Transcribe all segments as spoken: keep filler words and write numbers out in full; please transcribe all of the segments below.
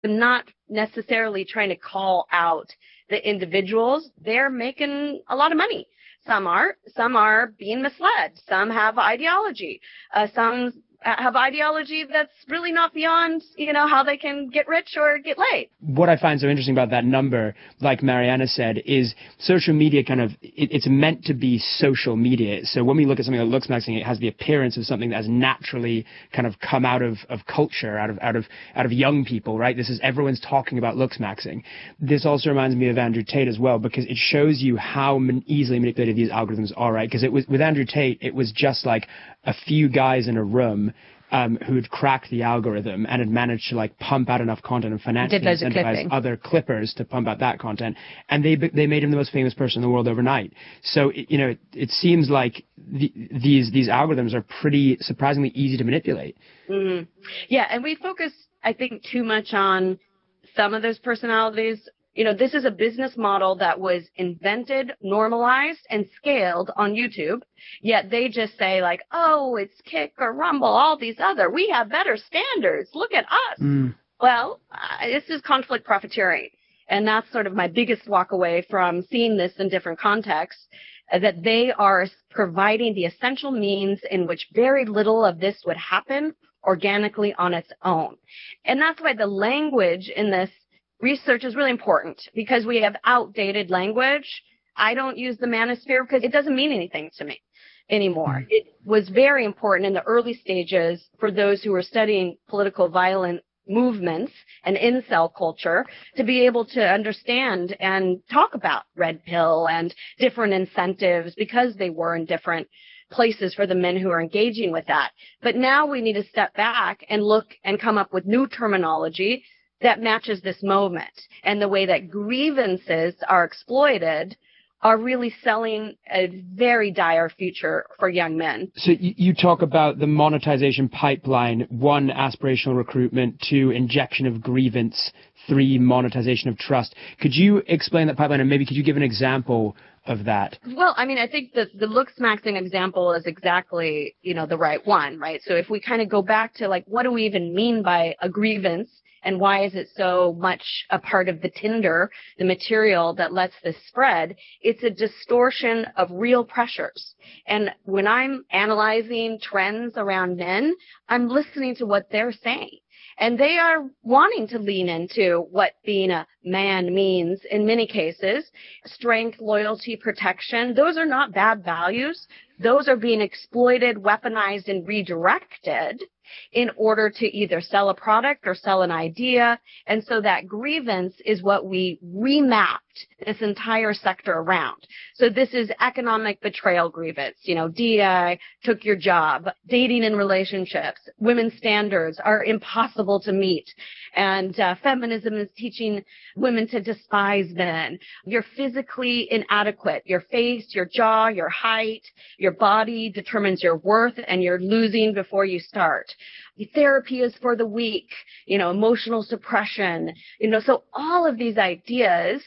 not necessarily trying to call out the individuals. They're making a lot of money. Some are. Some are being misled. Some have ideology. Uh, some have ideology that's really not beyond, you know, how they can get rich or get laid. What I find so interesting about that number, like Mariana said, is social media kind of, it, it's meant to be social media. So when we look at something like Looksmaxxing, it has the appearance of something that has naturally kind of come out of, of culture, out of, out of, out of young people, right? This is, everyone's talking about Looksmaxxing. This also reminds me of Andrew Tate as well, because it shows you how man- easily manipulated these algorithms are, right? Because it was, with Andrew Tate, it was just like a few guys in a room Um, who had cracked the algorithm and had managed to like pump out enough content and financially incentivize other clippers to pump out that content, and they they made him the most famous person in the world overnight. So it, you know, it, it seems like the, these these algorithms are pretty surprisingly easy to manipulate. Mm-hmm. Yeah, and we focus, I think, too much on some of those personalities. You know, this is a business model that was invented, normalized, and scaled on YouTube, yet they just say like, oh, it's Kick or Rumble, all these other, we have better standards, look at us. Mm. Well, uh, this is conflict profiteering, and that's sort of my biggest walk away from seeing this in different contexts, uh, that they are providing the essential means in which very little of this would happen organically on its own. And that's why the language in this research is really important, because we have outdated language. I don't use the manosphere because it doesn't mean anything to me anymore. It was very important in the early stages for those who were studying political violent movements and incel culture to be able to understand and talk about red pill and different incentives, because they were in different places for the men who are engaging with that. But now we need to step back and look and come up with new terminology that matches this moment, and the way that grievances are exploited are really selling a very dire future for young men. So you, you talk about the monetization pipeline: one, aspirational recruitment; two, injection of grievance; three, monetization of trust. Could you explain that pipeline, and maybe could you give an example of that? Well, I mean, I think that the Looksmaxxing example is exactly, you know, the right one, right? So if we kind of go back to like, what do we even mean by a grievance? And why is it so much a part of the Tinder, the material that lets this spread? It's a distortion of real pressures. And when I'm analyzing trends around men, I'm listening to what they're saying. And they are wanting to lean into what being a man means in many cases. Strength, loyalty, protection. Those are not bad values. Those are being exploited, weaponized, and redirected in order to either sell a product or sell an idea. And so that grievance is what we remapped this entire sector around. So this is economic betrayal grievance. You know, D E I took your job. Dating and relationships. Women's standards are impossible to meet. And uh, feminism is teaching women to despise men. You're physically inadequate. Your face, your jaw, your height, your body determines your worth, and you're losing before you start. Therapy is for the weak, you know, emotional suppression, you know, so all of these ideas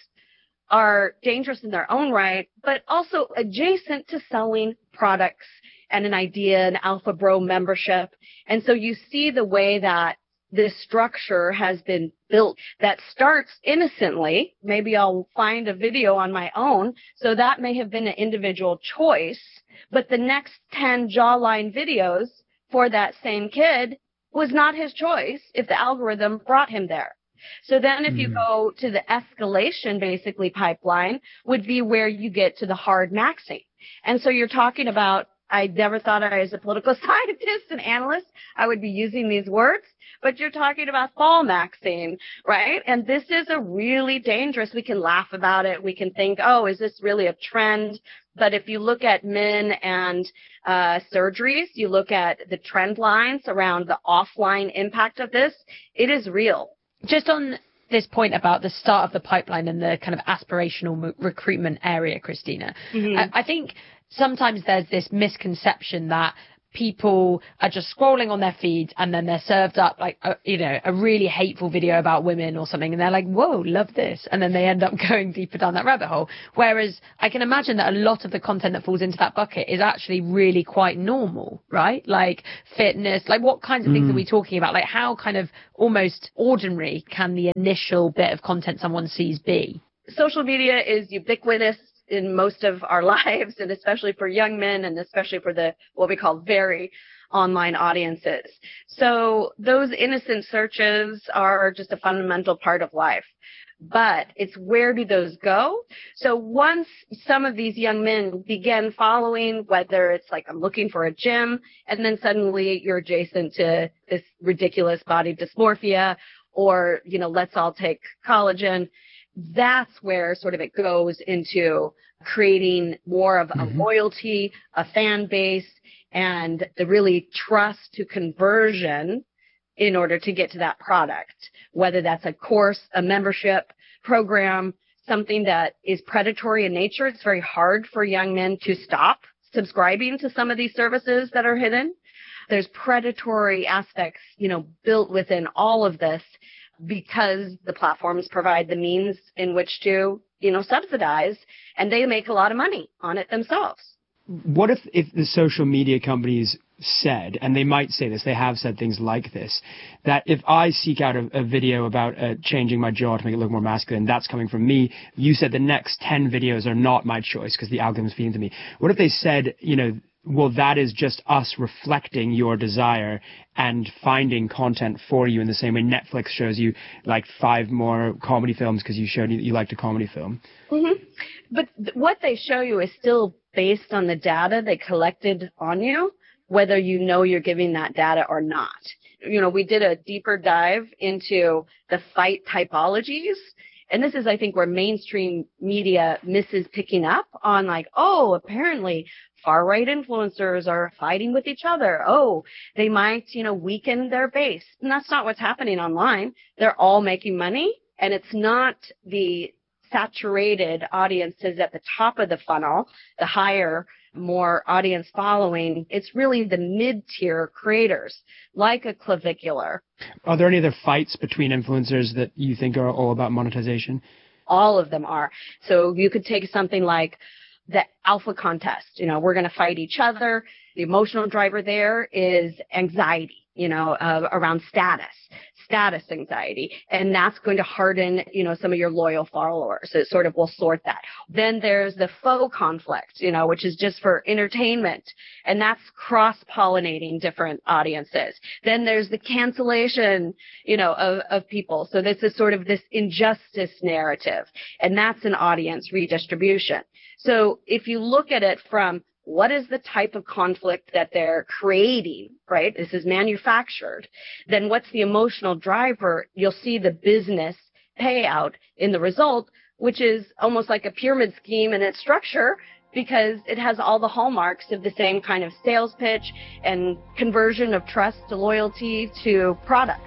are dangerous in their own right, but also adjacent to selling products and an idea, an Alpha Bro membership. And so you see the way that this structure has been built that starts innocently. Maybe I'll find a video on my own. So that may have been an individual choice, but the next ten jawline videos for that same kid was not his choice if the algorithm brought him there. So then if you go to the escalation, basically, pipeline would be where you get to the hard maxing. And so you're talking about, I never thought I, as a political scientist and analyst, I would be using these words, but you're talking about fall maxing, right? And this is a really dangerous, we can laugh about it. We can think, oh, is this really a trend? But if you look at men and uh, surgeries, you look at the trend lines around the offline impact of this, it is real. Just on this point about the start of the pipeline and the kind of aspirational m- recruitment area, Christina, mm-hmm. I, I think sometimes there's this misconception that people are just scrolling on their feeds and then they're served up like, a, you know, a really hateful video about women or something. And they're like, whoa, love this. And then they end up going deeper down that rabbit hole. Whereas I can imagine that a lot of the content that falls into that bucket is actually really quite normal, right? Like fitness, like what kinds of things mm. are we talking about? Like how kind of almost ordinary can the initial bit of content someone sees be? Social media is ubiquitous in most of our lives, and especially for young men, and especially for the what we call very online audiences. So those innocent searches are just a fundamental part of life. But it's where do those go? So once some of these young men begin following, whether it's like I'm looking for a gym, and then suddenly you're adjacent to this ridiculous body dysmorphia, or, you know, let's all take collagen, that's where sort of it goes into creating more of a mm-hmm. loyalty, a fan base, and the really trust to conversion in order to get to that product, whether that's a course, a membership program, something that is predatory in nature. It's very hard for young men to stop subscribing to some of these services that are hidden. There's predatory aspects, you know, built within all of this, because the platforms provide the means in which to, you know, subsidize, and they make a lot of money on it themselves. What if, if the social media companies said, and they might say this, they have said things like this, that if I seek out a, a video about uh, changing my jaw to make it look more masculine, that's coming from me. You said the next ten videos are not my choice because the algorithm's feeding to me. What if they said, you know, well, that is just us reflecting your desire and finding content for you in the same way Netflix shows you like five more comedy films because you showed you, you liked a comedy film. Mm-hmm. But th- what they show you is still based on the data they collected on you, whether you know you're giving that data or not. You know, we did a deeper dive into the fight typologies. And this is, I think, where mainstream media misses picking up on like, oh, apparently far-right influencers are fighting with each other. Oh, they might, you know, weaken their base. And that's not what's happening online. They're all making money, and it's not the saturated audiences at the top of the funnel, the higher, more audience following. It's really the mid-tier creators, like a Clavicular. Are there any other fights between influencers that you think are all about monetization? All of them are. So you could take something like the alpha contest. You know, we're going to fight each other. The emotional driver there is anxiety, you know, uh, around status, status anxiety. And that's going to harden, you know, some of your loyal followers. So it sort of will sort that. Then there's the faux conflict, you know, which is just for entertainment. And that's cross-pollinating different audiences. Then there's the cancellation, you know, of, of people. So this is sort of this injustice narrative. And that's an audience redistribution. So if you look at it from what is the type of conflict that they're creating, right? This is manufactured. Then what's the emotional driver? You'll see the business payout in the result, which is almost like a pyramid scheme in its structure, because it has all the hallmarks of the same kind of sales pitch and conversion of trust to loyalty to product.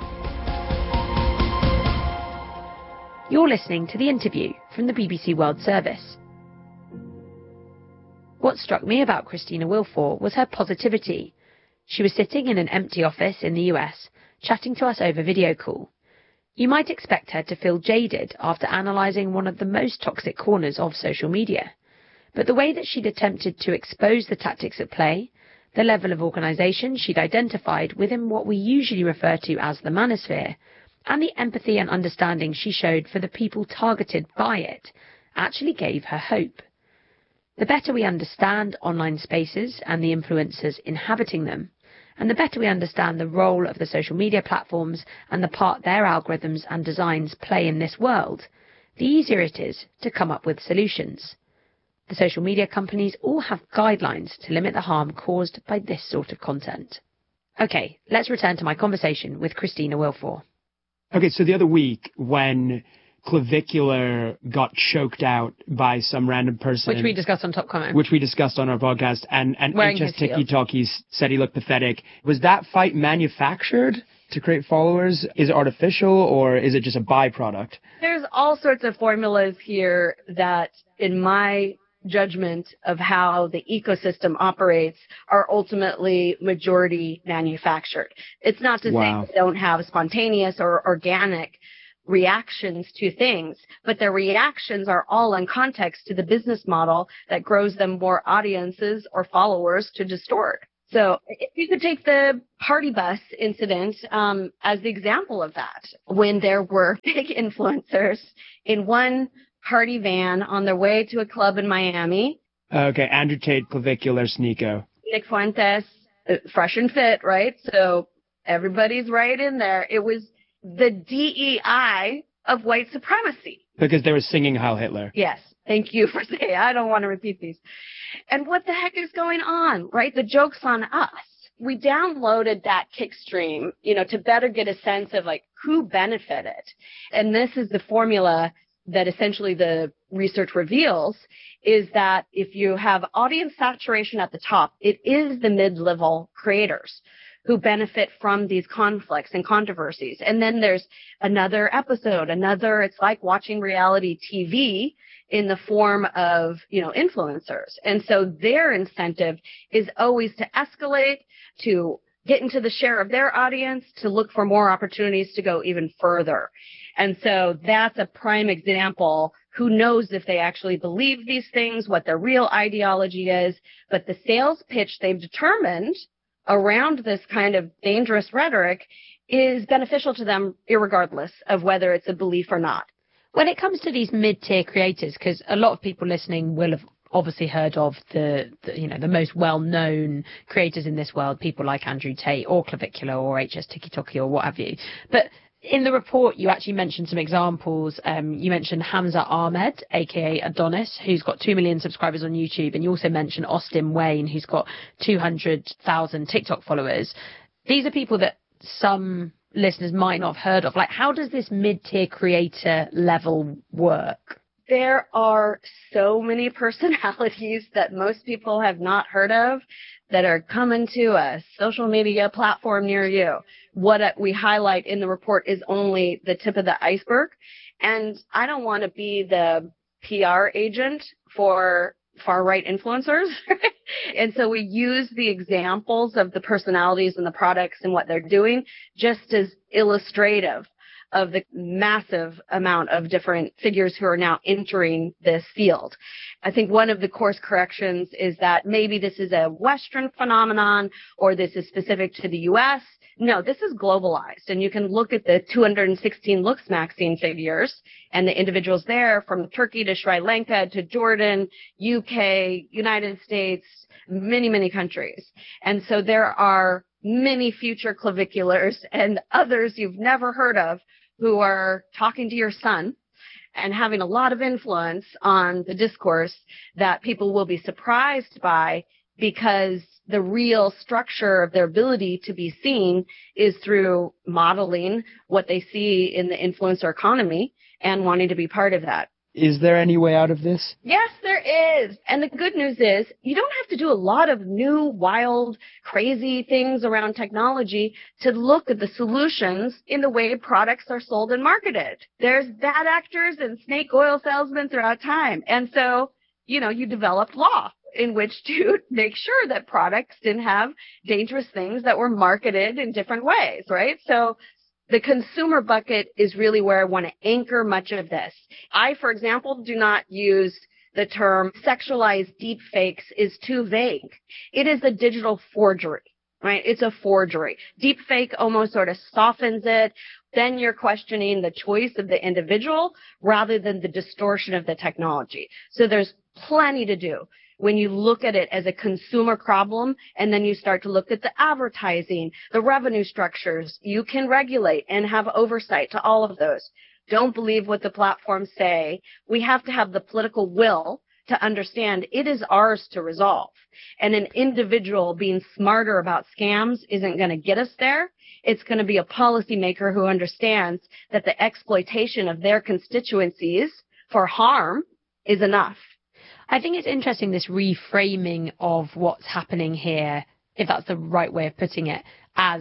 You're listening to The Interview from the B B C World Service. What struck me about Christina Wilfor was her positivity. She was sitting in an empty office in the U S, chatting to us over video call. You might expect her to feel jaded after analysing one of the most toxic corners of social media. But the way that she'd attempted to expose the tactics at play, the level of organisation she'd identified within what we usually refer to as the manosphere, and the empathy and understanding she showed for the people targeted by it, actually gave her hope. The better we understand online spaces and the influencers inhabiting them, and the better we understand the role of the social media platforms and the part their algorithms and designs play in this world, the easier it is to come up with solutions. The social media companies all have guidelines to limit the harm caused by this sort of content. Okay, let's return to my conversation with Christina Wilfor. Okay, so the other week when Clavicular got choked out by some random person. Which we discussed on Top Comment. Which we discussed on our podcast. And, and Wearing H S his heels. TikTok said he looked pathetic. Was that fight manufactured to create followers? Is it artificial, or is it just a byproduct? There's all sorts of formulas here that, in my judgment of how the ecosystem operates are ultimately majority manufactured. It's not to Wow. say they don't have spontaneous or organic reactions to things, but their reactions are all in context to the business model that grows them more audiences or followers to distort. So if you could take the party bus incident um, as the example of that, when there were big influencers in one party van on their way to a club in Miami. Okay, Andrew Tate, Clavicular, Sneeko. Nick Fuentes, uh, fresh and fit, right? So everybody's right in there. It was the D E I of white supremacy. Because they were singing Heil Hitler. Yes. Thank you for saying, I don't want to repeat these. And what the heck is going on, right? The joke's on us. We downloaded that Kickstream, you know, to better get a sense of like who benefited. And this is the formula that essentially the research reveals, is that if you have audience saturation at the top, it is the mid-level creators who benefit from these conflicts and controversies. And then there's another episode, another, it's like watching reality T V in the form of, you know, influencers. And so their incentive is always to escalate, to get into the share of their audience, to look for more opportunities to go even further. And so that's a prime example. Who knows if they actually believe these things, what their real ideology is, but the sales pitch they've determined around this kind of dangerous rhetoric is beneficial to them irregardless of whether it's a belief or not. When it comes to these mid-tier creators, because a lot of people listening will have obviously heard of the, the, you know, the most well-known creators in this world, people like Andrew Tate or Clavicular or H S TikTok or what have you. But in the report, you actually mentioned some examples. Um, you mentioned Hamza Ahmed, aka Adonis, who's got two million subscribers on YouTube, and you also mentioned Austin Wayne, who's got two hundred thousand TikTok followers. These are people that some listeners might not have heard of. Like, how does this mid-tier creator level work? There are so many personalities that most people have not heard of that are coming to a social media platform near you. What we highlight in the report is only the tip of the iceberg. And I don't want to be the P R agent for far-right influencers. And so we use the examples of the personalities and the products and what they're doing just as illustrative of the massive amount of different figures who are now entering this field. I think one of the course corrections is that maybe this is a Western phenomenon or this is specific to the U S. No, this is globalized, and you can look at the two hundred sixteen Looks Magazine figures and the individuals there from Turkey to Sri Lanka to Jordan, U K, United States, many, many countries. And so there are many future claviculars and others you've never heard of who are talking to your son and having a lot of influence on the discourse that people will be surprised by, because the real structure of their ability to be seen is through modeling what they see in the influencer economy and wanting to be part of that. Is there any way out of this? Yes, there is. And the good news is you don't have to do a lot of new, wild, crazy things around technology to look at the solutions in the way products are sold and marketed. There's bad actors and snake oil salesmen throughout time. And so, you know, you developed law in which to make sure that products didn't have dangerous things that were marketed in different ways, right? So the consumer bucket is really where I want to anchor much of this. I, for example, do not use the term sexualized deepfakes is too vague. It is a digital forgery, right? It's a forgery. Deepfake almost sort of softens it. Then you're questioning the choice of the individual rather than the distortion of the technology. So there's plenty to do when you look at it as a consumer problem, and then you start to look at the advertising, the revenue structures. You can regulate and have oversight to all of those. Don't believe what the platforms say. We have to have the political will to understand it is ours to resolve. And an individual being smarter about scams isn't going to get us there. It's going to be a policymaker who understands that the exploitation of their constituencies for harm is enough. I think it's interesting, this reframing of what's happening here, if that's the right way of putting it, as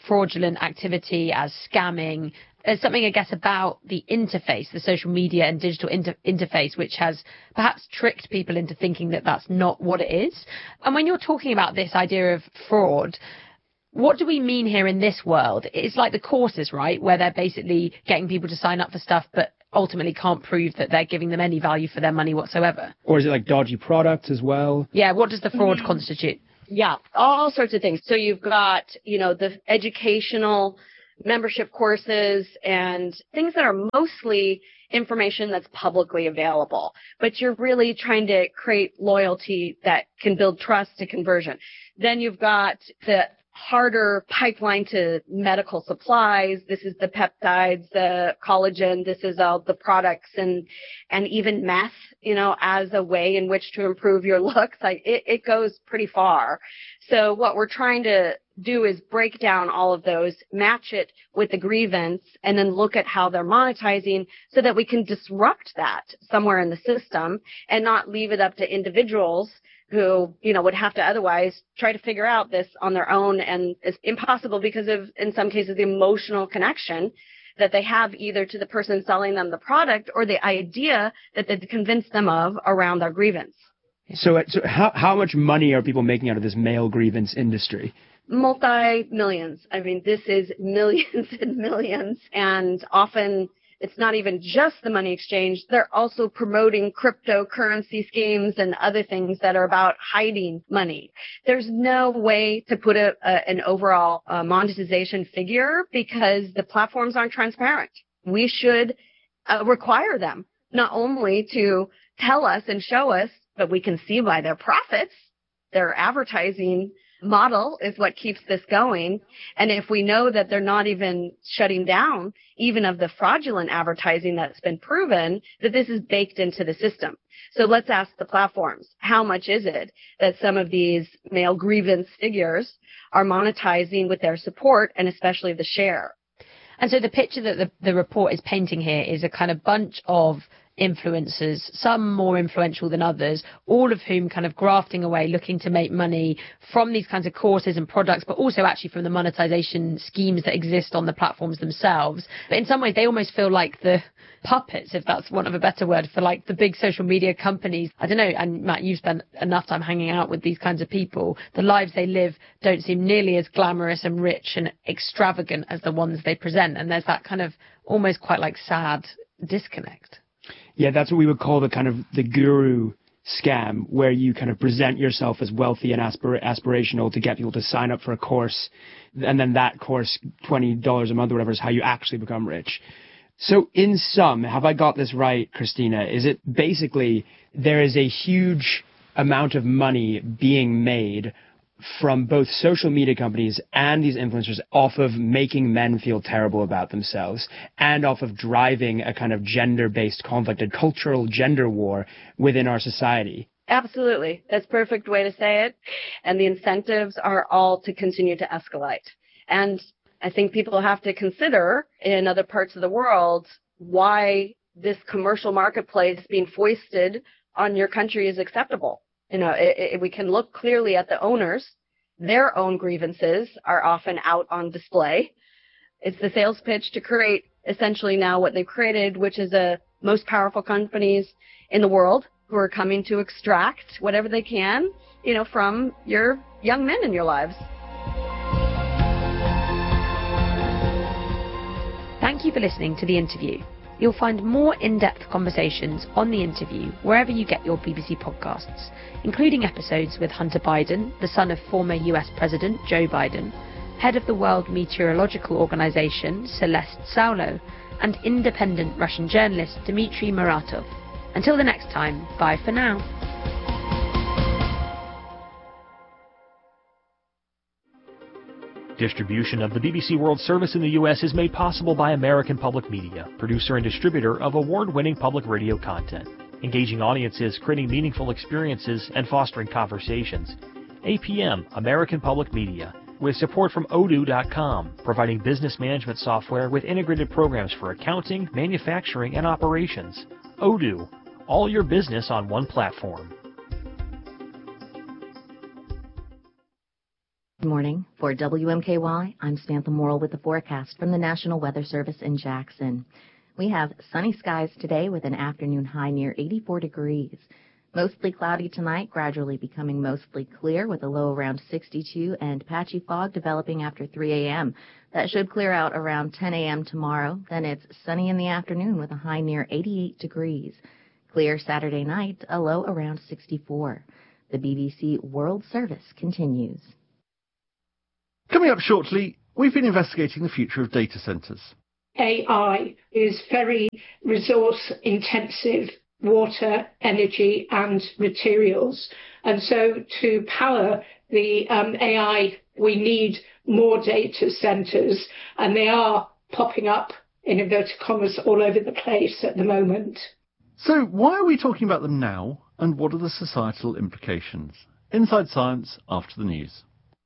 fraudulent activity, as scamming. There's something, I guess, about the interface, the social media and digital inter- interface, which has perhaps tricked people into thinking that that's not what it is. And when you're talking about this idea of fraud, what do we mean here in this world? It's like the courses, right, where they're basically getting people to sign up for stuff, but ultimately can't prove that they're giving them any value for their money whatsoever. Or is it like dodgy products as well? Yeah, what does the fraud Mm-hmm. constitute? Yeah, all sorts of things. So you've got, you know, the educational membership courses and things that are mostly information that's publicly available, but you're really trying to create loyalty that can build trust to conversion. Then you've got the harder pipeline to medical supplies. This is the peptides, the collagen. This is all the products and, and even meth, you know, as a way in which to improve your looks. Like it, it goes pretty far. So what we're trying to do is break down all of those, match it with the grievance, and then look at how they're monetizing so that we can disrupt that somewhere in the system and not leave it up to individuals who, you know, would have to otherwise try to figure out this on their own. And it's impossible because of, in some cases, the emotional connection that they have either to the person selling them the product or the idea that they've convinced them of around their grievance. So, so how, how much money are people making out of this male grievance industry? Multi-millions. I mean, this is millions and millions, and often it's not even just the money exchange. They're also promoting cryptocurrency schemes and other things that are about hiding money. There's no way to put a, a, an overall uh, monetization figure because the platforms aren't transparent. We should uh, require them not only to tell us and show us, but we can see by their profits, their advertising model is what keeps this going. And if we know that they're not even shutting down even of the fraudulent advertising that's been proven, that this is baked into the system. So let's ask the platforms, how much is it that some of these male grievance figures are monetizing with their support and especially the share? And so the picture that the, the report is painting here is a kind of bunch of influencers, some more influential than others, all of whom kind of grafting away, looking to make money from these kinds of courses and products, but also actually from the monetization schemes that exist on the platforms themselves. But in some ways, they almost feel like the puppets, if that's one of a better word, for like the big social media companies. I don't know, and Matt, you've spent enough time hanging out with these kinds of people. The lives they live don't seem nearly as glamorous and rich and extravagant as the ones they present. And there's that kind of almost quite like sad disconnect. Yeah, that's what we would call the kind of the guru scam, where you kind of present yourself as wealthy and aspir- aspirational to get people to sign up for a course, and then that course, twenty dollars a month or whatever, is how you actually become rich. So in sum, have I got this right, Christina? Is it basically there is a huge amount of money being made from both social media companies and these influencers off of making men feel terrible about themselves and off of driving a kind of gender-based conflict, a cultural gender war within our society? Absolutely. That's a perfect way to say it. And the incentives are all to continue to escalate. And I think people have to consider in other parts of the world why this commercial marketplace being foisted on your country is acceptable. You know, it, it, we can look clearly at the owners. Their own grievances are often out on display. It's the sales pitch to create essentially now what they've created, which is the most powerful companies in the world who are coming to extract whatever they can, you know, from your young men in your lives. Thank you for listening to The Interview. You'll find more in-depth conversations on The Interview wherever you get your B B C podcasts, including episodes with Hunter Biden, the son of former U S President Joe Biden, head of the World Meteorological Organization Celeste Saulo, and independent Russian journalist Dmitry Muratov. Until the next time, bye for now. Distribution of the B B C World Service in the U S is made possible by American Public Media, producer and distributor of award-winning public radio content, engaging audiences, creating meaningful experiences, and fostering conversations. A P M, American Public Media, with support from Odoo dot com, providing business management software with integrated programs for accounting, manufacturing, and operations. Odoo, all your business on one platform. Good morning. For W M K Y, I'm Samantha Morrill with the forecast from the National Weather Service in Jackson. We have sunny skies today with an afternoon high near eighty-four degrees. Mostly cloudy tonight, gradually becoming mostly clear with a low around sixty-two and patchy fog developing after three a.m. That should clear out around ten a.m. tomorrow. Then it's sunny in the afternoon with a high near eighty-eight degrees. Clear Saturday night, a low around sixty-four. The B B C World Service continues. Coming up shortly, we've been investigating the future of data centres. A I is very resource intensive, water, energy and materials. And so to power the um, A I, we need more data centres, and they are popping up in inverted commas all over the place at the moment. So why are we talking about them now, and what are the societal implications? Inside Science after the news.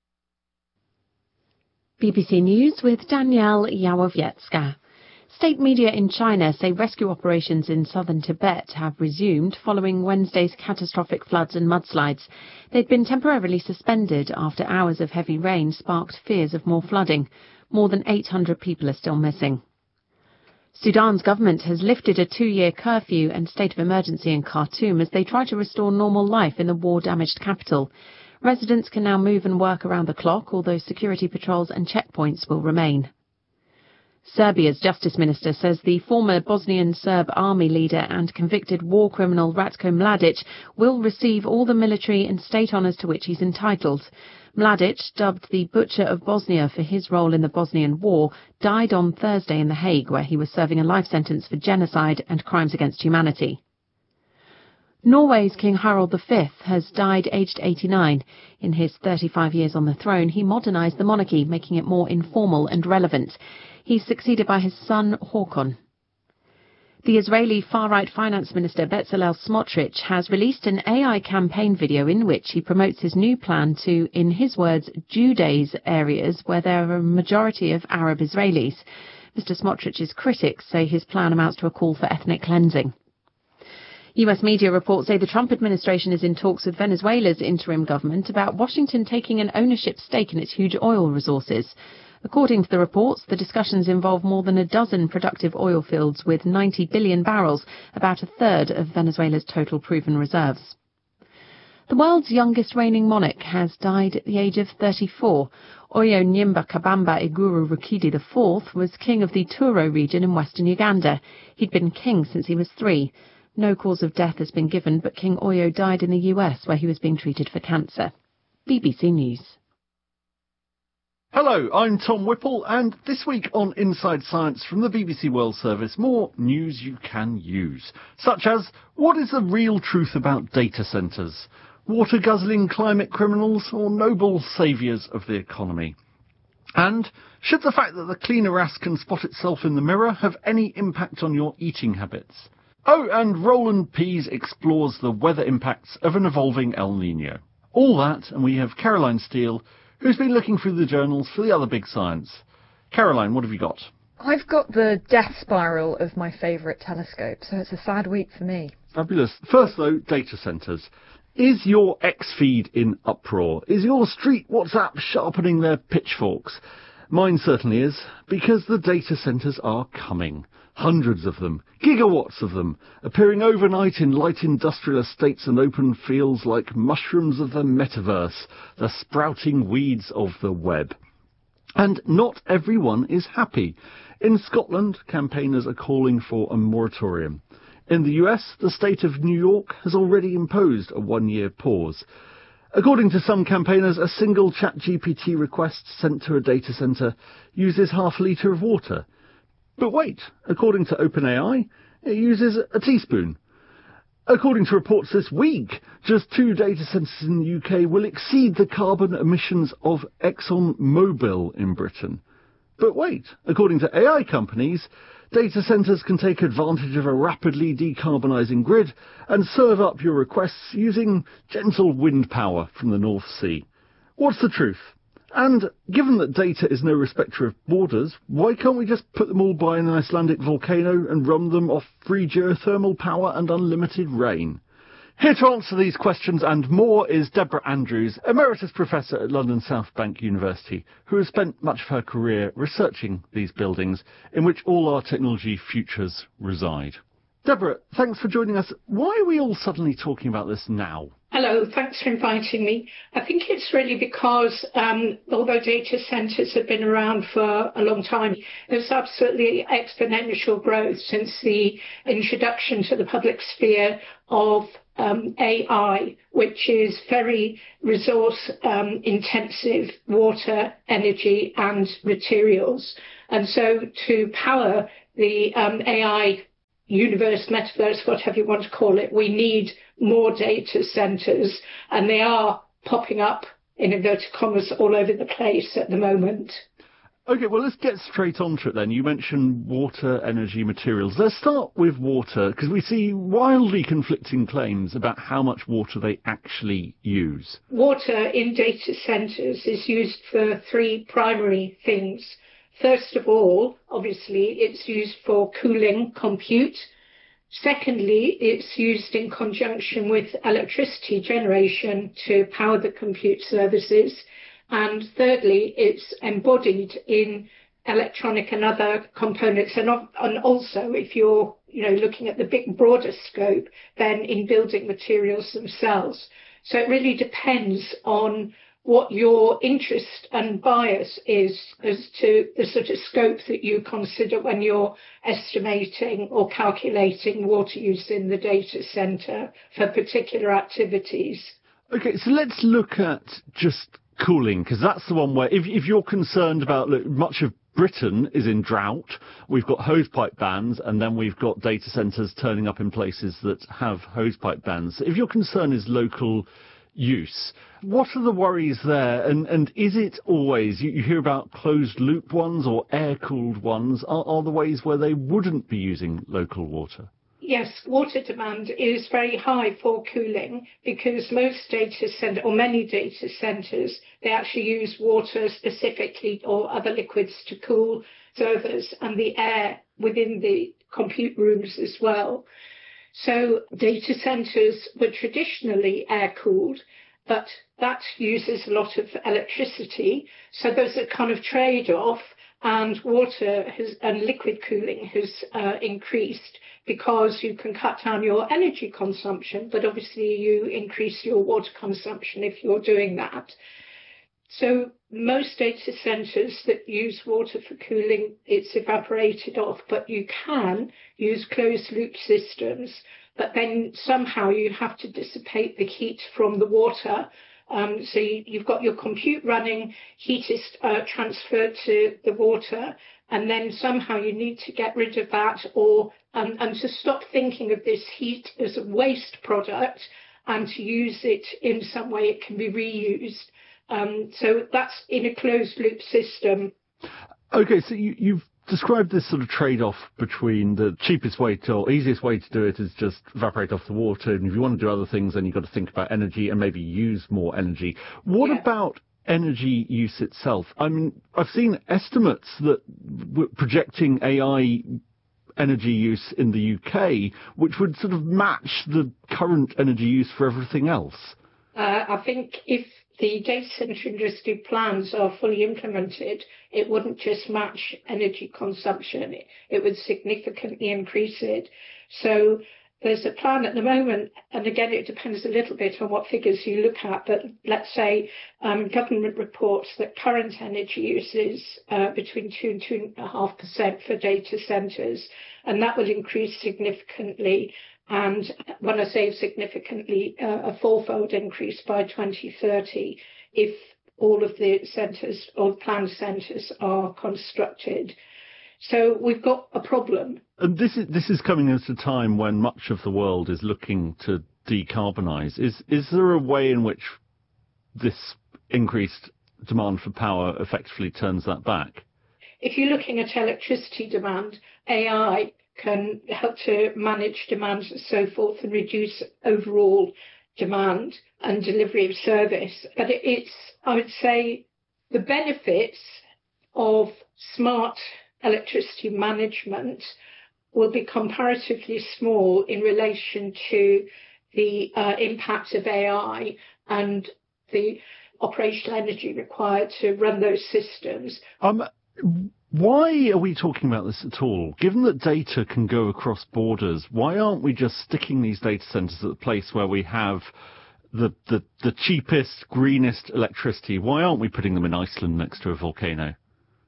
B B C News with Danielle Yawowiecka. State media in China say rescue operations in southern Tibet have resumed following Wednesday's catastrophic floods and mudslides. They'd been temporarily suspended after hours of heavy rain sparked fears of more flooding. More than eight hundred people are still missing. Sudan's government has lifted a two-year curfew and state of emergency in Khartoum as they try to restore normal life in the war-damaged capital. Residents can now move and work around the clock, although security patrols and checkpoints will remain. Serbia's justice minister says the former Bosnian Serb army leader and convicted war criminal Ratko Mladic will receive all the military and state honours to which he's entitled. Mladic, dubbed the Butcher of Bosnia for his role in the Bosnian War, died on Thursday in The Hague, where he was serving a life sentence for genocide and crimes against humanity. Norway's King Harald the Fifth has died aged eighty-nine. In his thirty-five years on the throne, he modernised the monarchy, making it more informal and relevant. He's succeeded by his son, Håkon. The Israeli far-right finance minister Bezalel Smotrich has released an A I campaign video in which he promotes his new plan to, in his words, Judaize areas where there are a majority of Arab Israelis. Mister Smotrich's critics say his plan amounts to a call for ethnic cleansing. U S media reports say the Trump administration is in talks with Venezuela's interim government about Washington taking an ownership stake in its huge oil resources. According to the reports, the discussions involve more than a dozen productive oil fields with ninety billion barrels, about a third of Venezuela's total proven reserves. The world's youngest reigning monarch has died at the age of thirty-four. Oyo Nyimba Kabamba Iguru Rukidi the fourth was king of the Turo region in western Uganda. He'd been king since he was three. No cause of death has been given, but King Oyo died in the U S where he was being treated for cancer. B B C News. Hello, I'm Tom Whipple, and this week on Inside Science from the B B C World Service, more news you can use, such as what is the real truth about data centres, water-guzzling climate criminals or noble saviours of the economy? And should the fact that the cleaner ass can spot itself in the mirror have any impact on your eating habits? Oh, and Roland Pease explores the weather impacts of an evolving El Niño. All that, and we have Caroline Steele, who's been looking through the journals for the other big science. Caroline, what have you got? I've got the death spiral of my favourite telescope, so it's a sad week for me. Fabulous. First, though, data centres. Is your X-feed in uproar? Is your street WhatsApp sharpening their pitchforks? Mine certainly is, because the data centres are coming. Hundreds of them, gigawatts of them, appearing overnight in light industrial estates and open fields like mushrooms of the metaverse, the sprouting weeds of the web. And not everyone is happy. In Scotland, campaigners are calling for a moratorium. In the U S, the state of New York has already imposed a one-year pause. According to some campaigners, a single ChatGPT request sent to a data centre uses half a litre of water. But wait, according to OpenAI, it uses a teaspoon. According to reports this week, just two data centres in the U K will exceed the carbon emissions of ExxonMobil in Britain. But wait, according to A I companies, data centres can take advantage of a rapidly decarbonising grid and serve up your requests using gentle wind power from the North Sea. What's the truth? And given that data is no respecter of borders, why can't we just put them all by an Icelandic volcano and run them off free geothermal power and unlimited rain? Here to answer these questions and more is Deborah Andrews, Emeritus Professor at London South Bank University, who has spent much of her career researching these buildings in which all our technology futures reside. Deborah, thanks for joining us. Why are we all suddenly talking about this now? Hello, thanks for inviting me. I think it's really because um, although data centres have been around for a long time, there's absolutely exponential growth since the introduction to the public sphere of um, A I, which is very resource um, intensive, water, energy and materials. And so to power the um, A I universe, metaverse, whatever you want to call it, we need more data centres, and they are popping up in inverted commas all over the place at the moment. Okay, well, let's get straight onto it then. You mentioned water, energy, materials. Let's start with water, because we see wildly conflicting claims about how much water they actually use. Water in data centres is used for three primary things. First of all, obviously, it's used for cooling compute. Secondly, it's used in conjunction with electricity generation to power the compute services. And thirdly, it's embodied in electronic and other components. And, and also, if you're you know, looking at the big broader scope, then in building materials themselves. So it really depends on what your interest and bias is as to the sort of scope that you consider when you're estimating or calculating water use in the data centre for particular activities. Okay, so let's look at just cooling, because that's the one where if, if you're concerned about, look, much of Britain is in drought, we've got hosepipe bans, and then we've got data centres turning up in places that have hosepipe bans. If your concern is local use, what are the worries there, and, and is it always, you, you hear about closed loop ones or air-cooled ones, are, are the ways where they wouldn't be using local water? Yes, water demand is very high for cooling because most data centre, or many data centres, they actually use water specifically or other liquids to cool servers and the air within the compute rooms as well. So data centres were traditionally air-cooled, but that uses a lot of electricity. So there's a kind of trade-off, and water has, and liquid cooling has uh, increased because you can cut down your energy consumption, but obviously you increase your water consumption if you're doing that. So most data centres that use water for cooling, it's evaporated off, but you can use closed loop systems, but then somehow you have to dissipate the heat from the water. Um, so you, you've got your compute running, heat is uh, transferred to the water, and then somehow you need to get rid of that or um, and to stop thinking of this heat as a waste product and to use it in some way it can be reused. Um, so that's in a closed loop system. Okay, so you, you've described this sort of trade-off between the cheapest way to, or easiest way to do it is just evaporate off the water, and if you want to do other things, then you've got to think about energy and maybe use more energy. What yeah. about energy use itself? I mean, I've seen estimates that were projecting A I energy use in the U K, which would sort of match the current energy use for everything else. Uh, I think if the data centre industry plans are fully implemented, it wouldn't just match energy consumption, it, it would significantly increase it. So there's a plan at the moment, and again, it depends a little bit on what figures you look at, but let's say um, government reports that current energy use is uh, between two and two and a half percent for data centres, and that will increase significantly. And when I say significantly, uh, a fourfold increase by twenty thirty if all of the centres or planned centres are constructed. So we've got a problem. And this is this is coming at a time when much of the world is looking to decarbonise. Is is there a way in which this increased demand for power effectively turns that back? If you're looking at electricity demand, A I can help to manage demand and so forth and reduce overall demand and delivery of service. But it's, I would say, the benefits of smart electricity management will be comparatively small in relation to the uh, impact of A I and the operational energy required to run those systems. Um, why are we talking about this at all? Given that data can go across borders, why aren't we just sticking these data centers at the place where we have the, the, the cheapest, greenest electricity? Why aren't we putting them in Iceland next to a volcano?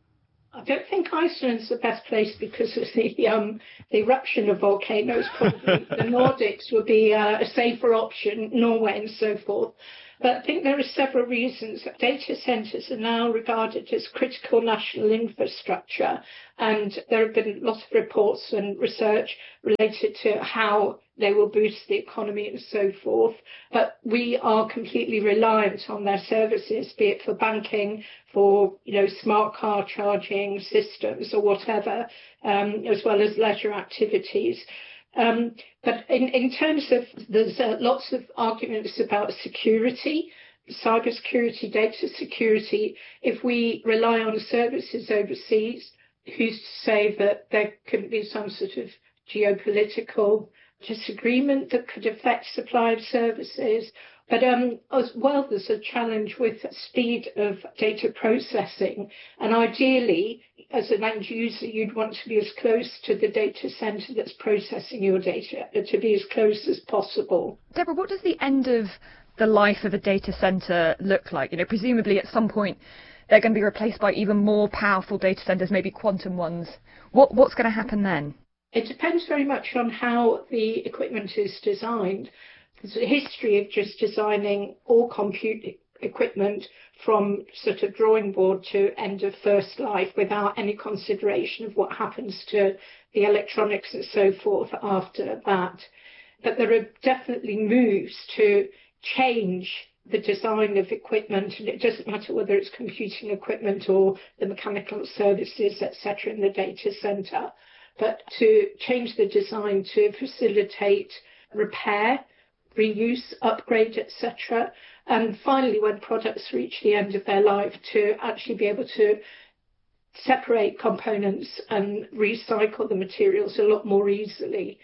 I don't think Iceland's the best place because of the, um, the eruption of volcanoes. Probably the Nordics would be uh, a safer option, Norway and so forth. But I think there are several reasons. Data centres are now regarded as critical national infrastructure, and there have been lots of reports and research related to how they will boost the economy and so forth. But we are completely reliant on their services, be it for banking, for you know smart car charging systems or whatever, um, as well as leisure activities. Um, but in, in terms of, there's uh, lots of arguments about security, cybersecurity, data security. If we rely on services overseas, who's to say that there could be some sort of geopolitical disagreement that could affect supply of services? But um, as well, there's a challenge with speed of data processing. And ideally, as an end user, you'd want to be as close to the data center that's processing your data, to be as close as possible. Deborah, what does the end of the life of a data center look like? You know, presumably at some point, they're going to be replaced by even more powerful data centers, maybe quantum ones. What, what's going to happen then? It depends very much on how the equipment is designed. There's a history of just designing all compute equipment from sort of drawing board to end of first life without any consideration of what happens to the electronics and so forth after that. But there are definitely moves to change the design of equipment, and it doesn't matter whether it's computing equipment or the mechanical services, et cetera, in the data center, but to change the design to facilitate repair, reuse, upgrade, et cetera. And finally, when products reach the end of their life, to actually be able to separate components and recycle the materials a lot more easily.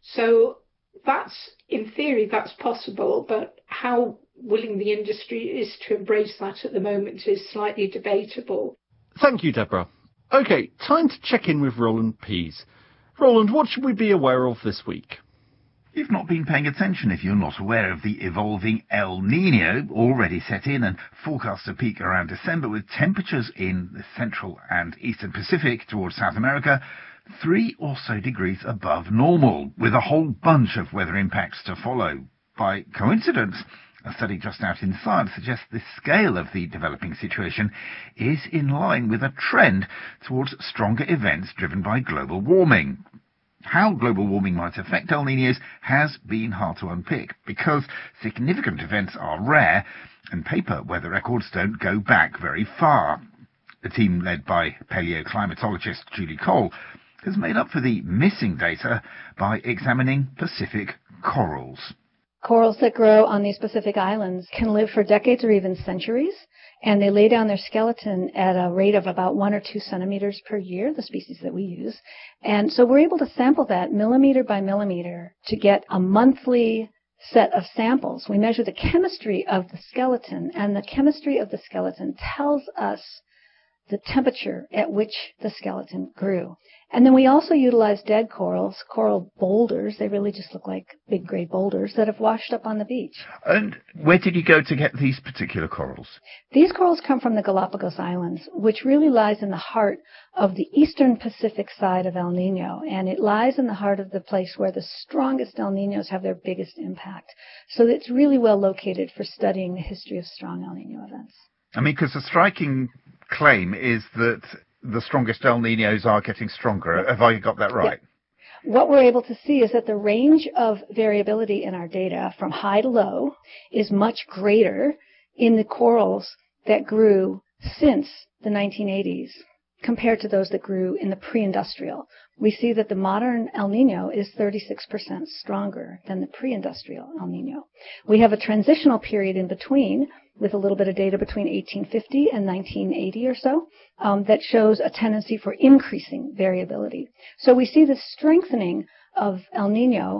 So that's, in theory, that's possible, but how willing the industry is to embrace that at the moment is slightly debatable. Thank you, Deborah. OK, time to check in with Roland Pease. Roland, what should we be aware of this week? You've not been paying attention if you're not aware of the evolving El Niño, already set in and forecast to peak around December, with temperatures in the central and eastern Pacific towards South America three or so degrees above normal, with a whole bunch of weather impacts to follow. By coincidence, a study just out in Science suggests the scale of the developing situation is in line with a trend towards stronger events driven by global warming. How global warming might affect El Niños has been hard to unpick, because significant events are rare and paper weather records don't go back very far. The team led by paleoclimatologist Julie Cole has made up for the missing data by examining Pacific corals. Corals that grow on these Pacific islands can live for decades or even centuries, and they lay down their skeleton at a rate of about one or two centimeters per year, the species that we use. And so we're able to sample that millimeter by millimeter to get a monthly set of samples. We measure the chemistry of the skeleton, and the chemistry of the skeleton tells us the temperature at which the skeleton grew. And then we also utilize dead corals, coral boulders. They really just look like big gray boulders that have washed up on the beach. And where did you go to get these particular corals? These corals come from the Galapagos Islands, which really lies in the heart of the eastern Pacific side of El Niño. And it lies in the heart of the place where the strongest El Niños have their biggest impact. So it's really well located for studying the history of strong El Niño events. I mean, because the striking claim is that the strongest El Niños are getting stronger. Have I got that right? Yeah. What we're able to see is that the range of variability in our data from high to low is much greater in the corals that grew since the nineteen eighties compared to those that grew in the pre-industrial. We see that the modern El Niño is thirty-six percent stronger than the pre-industrial El Niño. We have a transitional period in between with a little bit of data between eighteen fifty and nineteen eighty or so, um, that shows a tendency for increasing variability. So we see the strengthening of El Niño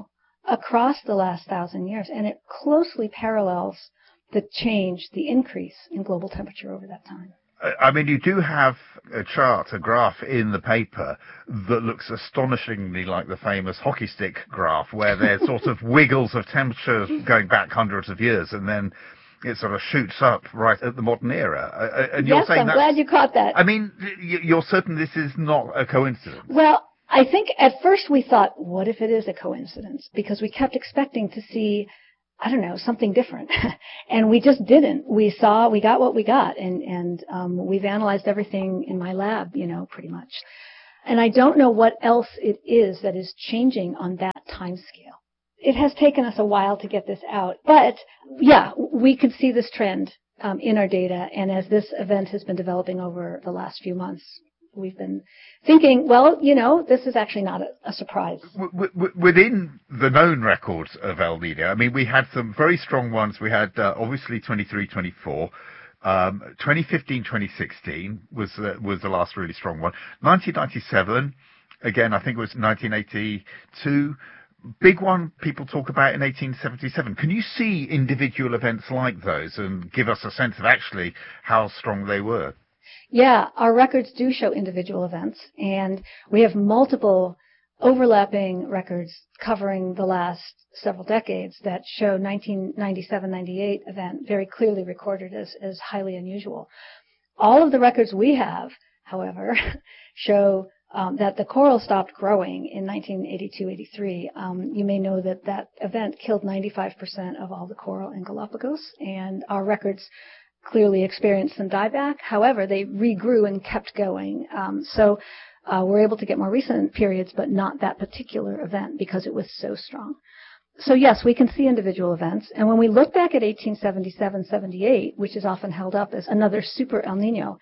across the last thousand years, and it closely parallels the change, the increase in global temperature over that time. I mean, you do have a chart, a graph in the paper that looks astonishingly like the famous hockey stick graph, where there's sort of wiggles of temperature going back hundreds of years, and then it sort of shoots up right at the modern era. And you're yes, saying I'm that's, glad you caught that. I mean, you're certain this is not a coincidence? Well, I think at first we thought, what if it is a coincidence? Because we kept expecting to see, I don't know, something different. And we just didn't. We saw, we got what we got. And, and um, we've analyzed everything in my lab, you know, pretty much. And I don't know what else it is that is changing on that time scale. It has taken us a while to get this out. But, yeah, we could see this trend um, in our data. And as this event has been developing over the last few months, we've been thinking, well, you know, this is actually not a, a surprise. W- w- within the known records of El Nino, I mean, we had some very strong ones. We had, uh, obviously, twenty-three twenty-four. Um, twenty fifteen twenty sixteen was, uh, was the last really strong one. nineteen ninety-seven, again, I think it was nineteen eighty-two. Big one people talk about in eighteen seventy-seven. Can you see individual events like those and give us a sense of actually how strong they were? Yeah, our records do show individual events, and we have multiple overlapping records covering the last several decades that show nineteen ninety-seven ninety-eight event very clearly recorded as, as highly unusual. All of the records we have, however, show um, that the coral stopped growing in nineteen eighty-two eighty-three. Um, you may know that that event killed ninety-five percent of all the coral in Galapagos, and our records clearly experienced some dieback. However, they regrew and kept going. Um, so uh, we're able to get more recent periods, but not that particular event because it was so strong. So yes, we can see individual events. And when we look back at eighteen seventy-seven seventy-eight, which is often held up as another super El Nino,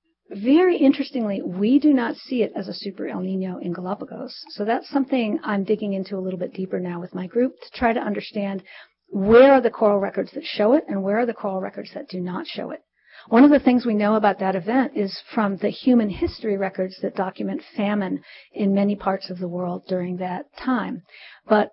very interestingly, we do not see it as a super El Nino in Galapagos. So that's something I'm digging into a little bit deeper now with my group to try to understand where are the coral records that show it and where are the coral records that do not show it. One of the things we know about that event is from the human history records that document famine in many parts of the world during that time. But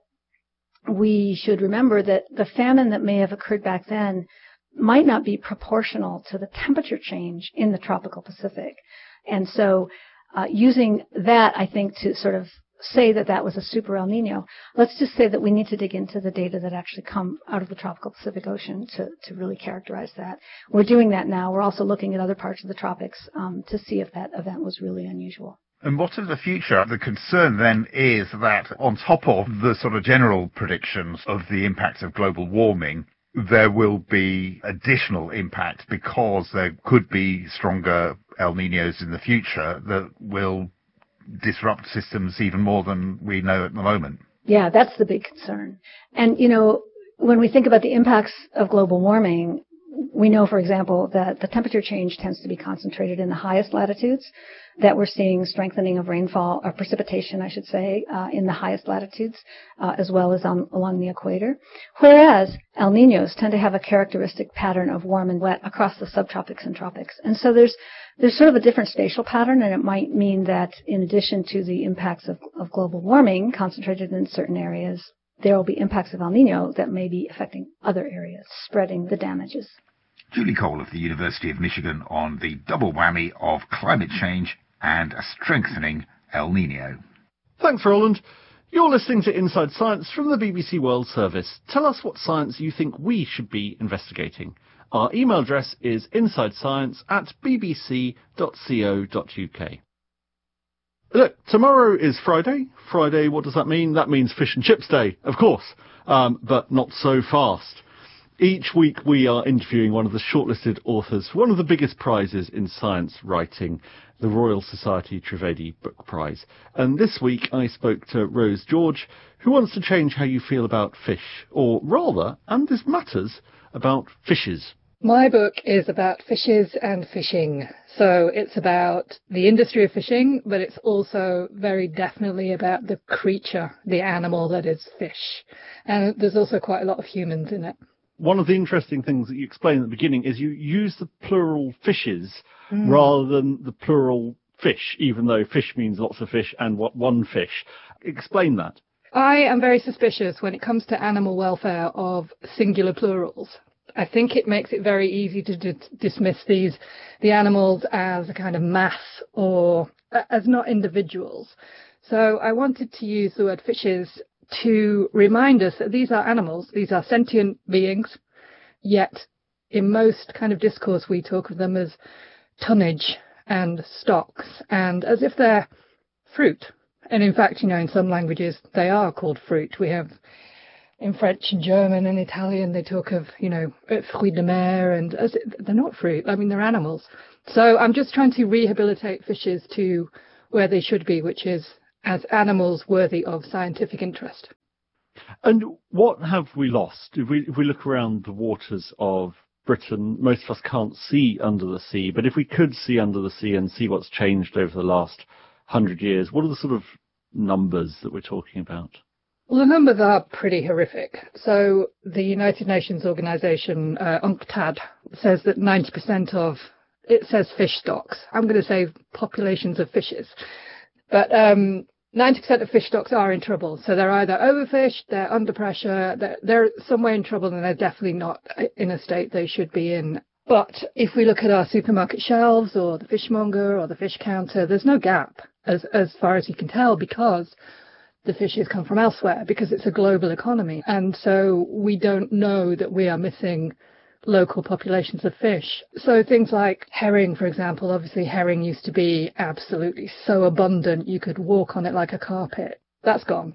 we should remember that the famine that may have occurred back then might not be proportional to the temperature change in the tropical Pacific. And so uh, using that, I think, to sort of say that that was a super El Nino, let's just say that we need to dig into the data that actually come out of the tropical Pacific Ocean to, to really characterize that. We're doing that now. We're also looking at other parts of the tropics um, to see if that event was really unusual. And what of the future? The concern then is that on top of the sort of general predictions of the impact of global warming, there will be additional impact because there could be stronger El Ninos in the future that will disrupt systems even more than we know at the moment. Yeah, that's the big concern. And, you know, when we think about the impacts of global warming, we know, for example, that the temperature change tends to be concentrated in the highest latitudes, that we're seeing strengthening of rainfall, or precipitation, I should say, uh, in the highest latitudes, uh, as well as on, along the equator. Whereas El Ninos tend to have a characteristic pattern of warm and wet across the subtropics and tropics. And so there's there's sort of a different spatial pattern, and it might mean that in addition to the impacts of, of global warming concentrated in certain areas, there will be impacts of El Nino that may be affecting other areas, spreading the damages. Julie Cole of the University of Michigan on the double whammy of climate change and a strengthening El Nino. Thanks, Roland. You're listening to Inside Science from the B B C World Service. Tell us what science you think we should be investigating. Our email address is insidescience at bbc dot co dot uk. Look, tomorrow is Friday. Friday, what does that mean? That means Fish and Chips Day, of course, um, but not so fast. Each week we are interviewing one of the shortlisted authors for one of the biggest prizes in science writing, the Royal Society Trivedi Book Prize. And this week I spoke to Rose George, who wants to change how you feel about fish, or rather, and this matters, about fishes. My book is about fishes and fishing. So it's about the industry of fishing, but it's also very definitely about the creature, the animal that is fish. And there's also quite a lot of humans in it. One of the interesting things that you explain at the beginning is you use the plural fishes mm. rather than the plural fish, even though fish means lots of fish and what one fish. Explain that. I am very suspicious when it comes to animal welfare of singular plurals. I think it makes it very easy to d- dismiss these, the animals as a kind of mass or as not individuals. So I wanted to use the word fishes to remind us that these are animals, these are sentient beings, yet in most kind of discourse we talk of them as tonnage and stocks, and as if they're fruit. And in fact, you know, in some languages they are called fruit. We have in French and German and Italian, they talk of, you know, fruits de mer, and as it, they're not fruit. I mean, they're animals. So I'm just trying to rehabilitate fishes to where they should be, which is as animals worthy of scientific interest. And what have we lost? If we, if we look around the waters of Britain, most of us can't see under the sea, but if we could see under the sea and see what's changed over the last hundred years, what are the sort of numbers that we're talking about? Well, the numbers are pretty horrific. So the United Nations organization, uh, UNCTAD, says that ninety percent of, it says fish stocks. I'm going to say populations of fishes. But um, ninety percent of fish stocks are in trouble. So they're either overfished, they're under pressure, they're, they're somewhere in trouble, and they're definitely not in a state they should be in. But if we look at our supermarket shelves or the fishmonger or the fish counter, there's no gap as, as far as you can tell, because the fishes come from elsewhere, because it's a global economy. And so we don't know that we are missing local populations of fish. So things like herring, for example, obviously herring used to be absolutely so abundant you could walk on it like a carpet. That's gone.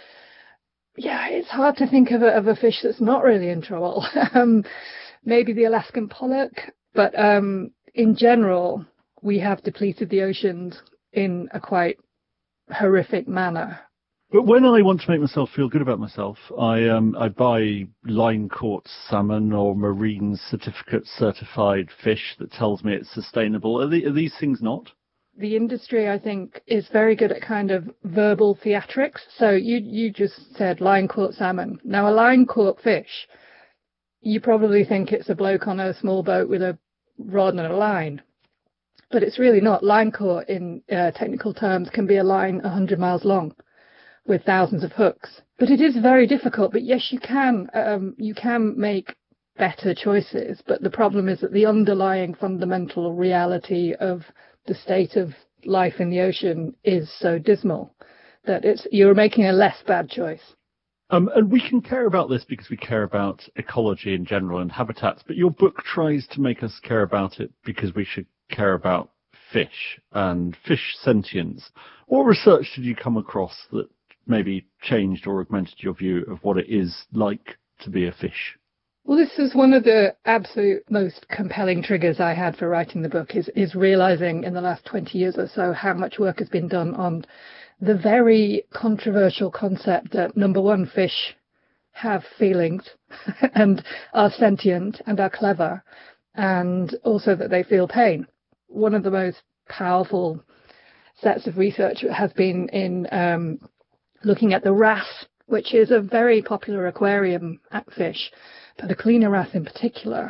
Yeah, it's hard to think of a, of a fish that's not really in trouble. um, maybe the Alaskan pollock, but um, in general, we have depleted the oceans in a quite horrific manner. But when I want to make myself feel good about myself, I um I buy line-caught salmon or marine certificate certified fish that tells me it's sustainable. Are, the, are these things not? The industry, I think, is very good at kind of verbal theatrics. So you you just said line-caught salmon. Now, a line-caught fish, you probably think it's a bloke on a small boat with a rod and a line. But it's really not. Line-caught, in uh, technical terms, can be a line one hundred miles long, with thousands of hooks. But it is very difficult. But yes, you can um, you can make better choices. But the problem is that the underlying fundamental reality of the state of life in the ocean is so dismal that it's you're making a less bad choice. Um, and we can care about this because we care about ecology in general and habitats. But your book tries to make us care about it because we should care about fish and fish sentience. What research did you come across that maybe changed or augmented your view of what it is like to be a fish? Well, this is one of the absolute most compelling triggers I had for writing the book, is, is realizing in the last twenty years or so how much work has been done on the very controversial concept that, number one, fish have feelings and are sentient and are clever, and also that they feel pain. One of the most powerful sets of research has been in um, looking at the wrasse, which is a very popular aquarium fish, but the cleaner wrasse in particular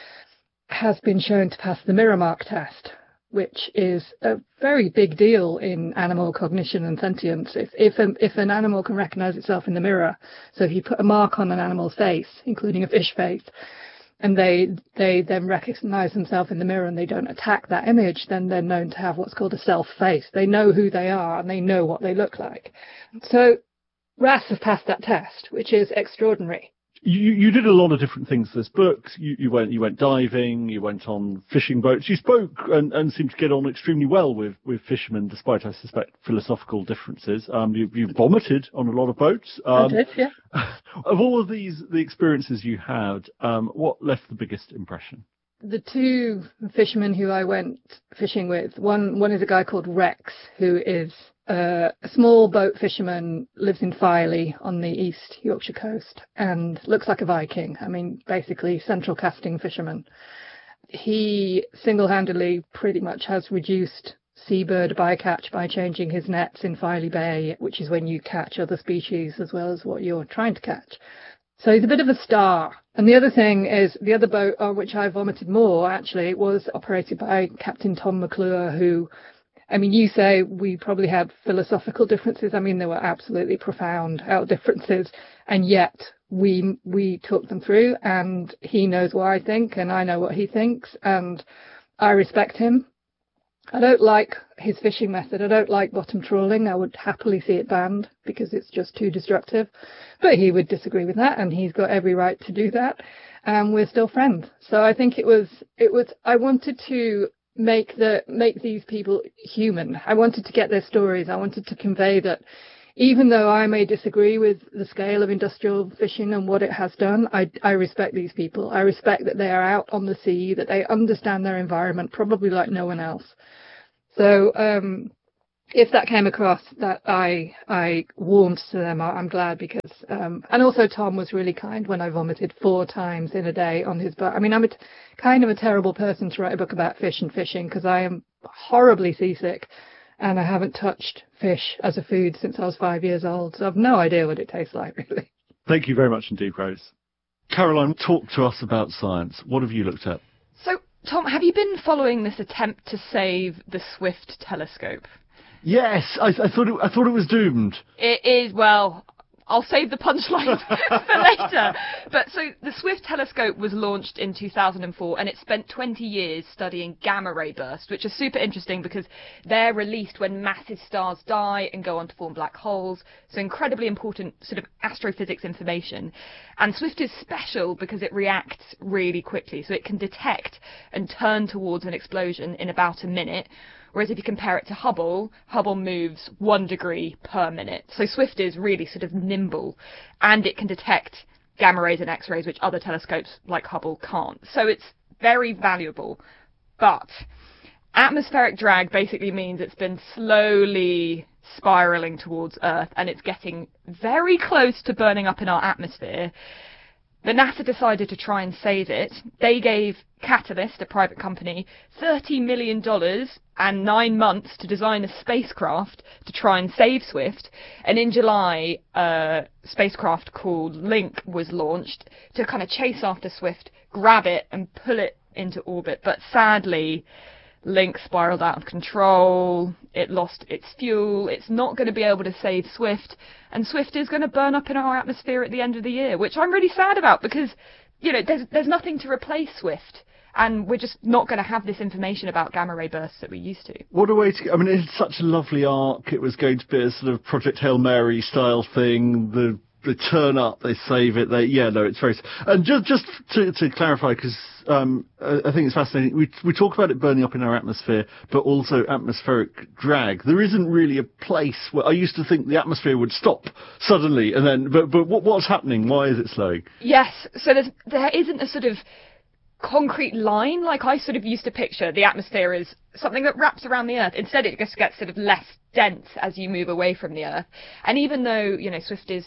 has been shown to pass the mirror mark test, which is a very big deal in animal cognition and sentience. If if, an, if an animal can recognize itself in the mirror, so if you put a mark on an animal's face, including a fish face, and they they then recognize themselves in the mirror and they don't attack that image, then they're known to have what's called a self-face. They know who they are and they know what they look like. So wrasse have passed that test, which is extraordinary. You, you did a lot of different things for this book. You, you went you went diving, you went on fishing boats. You spoke and, and seemed to get on extremely well with, with fishermen, despite, I suspect, philosophical differences. Um, you, you vomited on a lot of boats. Um, I did, yeah. Of all of these, the experiences you had, um, what left the biggest impression? The two fishermen who I went fishing with, one one is a guy called Rex, who is uh, a small boat fisherman, lives in Filey on the East Yorkshire coast, and looks like a Viking. I mean, basically central casting fisherman. He single-handedly pretty much has reduced seabird bycatch by changing his nets in Filey Bay, which is when you catch other species as well as what you're trying to catch. So he's a bit of a star. And the other thing is, the other boat on which I vomited more, actually, was operated by Captain Tom McClure, who I mean, you say we probably had philosophical differences. I mean, there were absolutely profound out differences, and yet we we talked them through, and he knows what I think, and I know what he thinks, and I respect him. I don't like his fishing method. I don't like bottom trawling. I would happily see it banned because it's just too destructive. But he would disagree with that, and he's got every right to do that. And we're still friends. So I think it was, it was, I wanted to make the, make these people human. I wanted to get their stories. I wanted to convey that even though I may disagree with the scale of industrial fishing and what it has done, I, I respect these people. I respect that they are out on the sea, that they understand their environment, probably like no one else. So um, if that came across, that I I warmed to them, I, I'm glad because, um, and also Tom was really kind when I vomited four times in a day on his butt. I mean, I'm a t- kind of a terrible person to write a book about fish and fishing because I am horribly seasick and I haven't touched fish as a food since I was five years old. So I've no idea what it tastes like, really. Thank you very much indeed, Rose. Caroline, talk to us about science. What have you looked at? So, Tom, have you been following this attempt to save the Swift telescope? Yes, I, I thought it, I thought it was doomed. It is, well, I'll save the punchline for later. But so the Swift telescope was launched in two thousand four, and it spent twenty years studying gamma ray bursts, which are super interesting because they're released when massive stars die and go on to form black holes. So incredibly important sort of astrophysics information. And Swift is special because it reacts really quickly. So it can detect and turn towards an explosion in about a minute. Whereas if you compare it to Hubble, Hubble moves one degree per minute. So Swift is really sort of nimble, and it can detect gamma rays and X-rays, which other telescopes like Hubble can't. So it's very valuable. But atmospheric drag basically means it's been slowly spiraling towards Earth, and it's getting very close to burning up in our atmosphere. The NASA decided to try and save it. They gave Catalyst, a private company, thirty million dollars and nine months to design a spacecraft to try and save Swift. And in July, a spacecraft called Link was launched to kind of chase after Swift, grab it and pull it into orbit. But sadly, Link spiraled out of control, it lost its fuel, it's not going to be able to save Swift, and Swift is going to burn up in our atmosphere at the end of the year, which I'm really sad about because, you know, there's, there's nothing to replace Swift, and we're just not going to have this information about gamma ray bursts that we used to. What a way to, I mean, it's such a lovely arc. It was going to be a sort of Project Hail Mary style thing, the They turn up, they save it. They yeah, no, it's very. And just just to, to clarify, because um, I think it's fascinating. We we talk about it burning up in our atmosphere, but also atmospheric drag. There isn't really a place where I used to think the atmosphere would stop suddenly, and then. But but what, what's happening? Why is it slowing? Yes, so there's there isn't a sort of concrete line like I sort of used to picture. The atmosphere is something that wraps around the Earth. Instead, it just gets sort of less dense as you move away from the Earth. And even though you know Swift is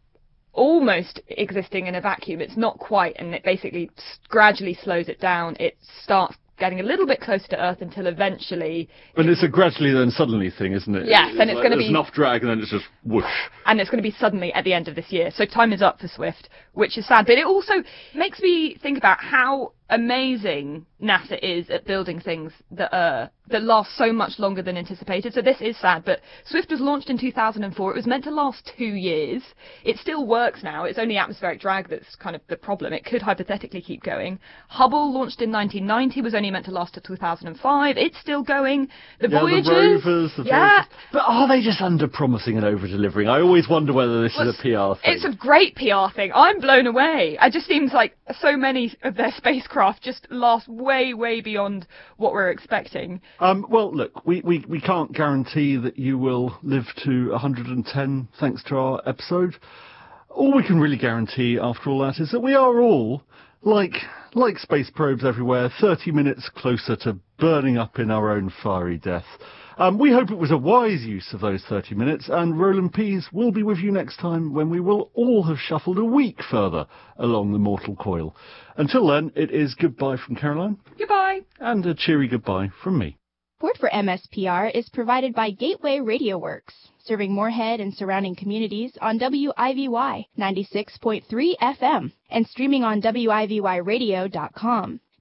almost existing in a vacuum, it's not quite, and it basically gradually slows it down. It starts getting a little bit closer to Earth until eventually... And it's a gradually then suddenly thing, isn't it? Yes, and it's like going to be... There's enough drag and then it's just whoosh. And it's going to be suddenly at the end of this year. So time is up for Swift, which is sad. But it also makes me think about how amazing NASA is at building things that are that last so much longer than anticipated. So this is sad, but Swift was launched in two thousand four. It was meant to last two years. It still works now. It's only atmospheric drag that's kind of the problem. It could hypothetically keep going. Hubble launched in nineteen ninety, was only meant to last till two thousand five. It's still going. The yeah, Voyagers, the rovers, the yeah. Voyagers. But are they just under-promising and over-delivering? I always wonder whether this well, is a P R thing. It's a great P R thing. I'm blown away. It just seems like so many of their spacecraft just last way, way beyond what we're expecting. Um, well, look, we, we, we can't guarantee that you will live to one hundred ten thanks to our episode. All we can really guarantee after all that is that we are all, like like space probes everywhere, thirty minutes closer to burning up in our own fiery death. Um, we hope it was a wise use of those thirty minutes, and Roland Pease will be with you next time when we will all have shuffled a week further along the mortal coil. Until then, it is goodbye from Caroline. Goodbye. And a cheery goodbye from me. Support for M S P R is provided by Gateway Radio Works, serving Moorhead and surrounding communities on W I V Y ninety-six point three F M and streaming on W I V Y radio dot com.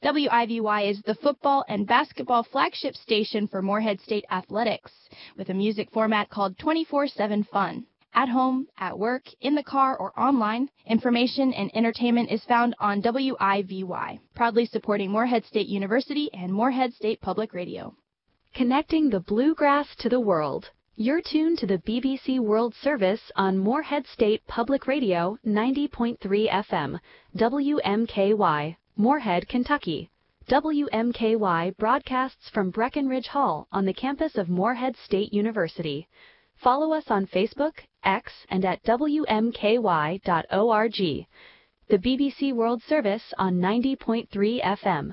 W I V Y is the football and basketball flagship station for Morehead State Athletics, with a music format called twenty-four seven Fun. At home, at work, in the car, or online, information and entertainment is found on W I V Y, proudly supporting Morehead State University and Morehead State Public Radio. Connecting the bluegrass to the world. You're tuned to the B B C World Service on Morehead State Public Radio ninety point three F M, W M K Y, Morehead, Kentucky. W M K Y broadcasts from Breckenridge Hall on the campus of Morehead State University. Follow us on Facebook, X, and at W M K Y dot org. The B B C World Service on ninety point three F M.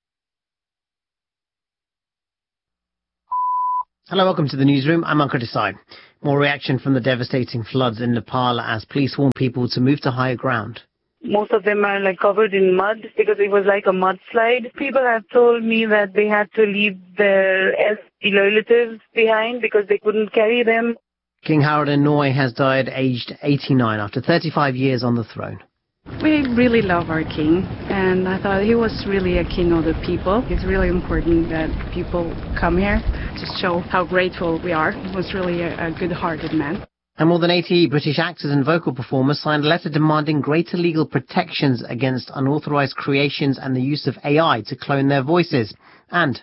Hello, welcome to the newsroom. I'm Ankur Desai. More reaction from the devastating floods in Nepal as police warn people to move to higher ground. Most of them are like covered in mud because it was like a mudslide. People have told me that they had to leave their elderly relatives behind because they couldn't carry them. King Harald in Norway has died aged eighty-nine after thirty-five years on the throne. We really love our king, and I thought he was really a king of the people. It's really important that people come here to show how grateful we are. He was really a, a good-hearted man. And more than eighty British actors and vocal performers signed a letter demanding greater legal protections against unauthorised creations and the use of A I to clone their voices. And